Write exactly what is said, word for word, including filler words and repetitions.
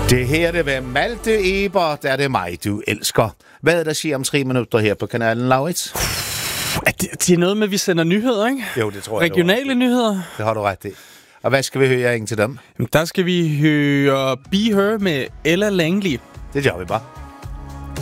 Det her det var Malte Eber, der er det mig, du elsker. Hvad er der siger om tre minutter her på kanalen, Laurits? Det, det er noget med, at vi sender nyheder, ikke? Jo, det tror jeg. Regionale nyheder. Det har du ret i. Og hvad skal vi høre ind til dem? Der skal vi høre Be Her med Ella Langley. Det gør vi bare.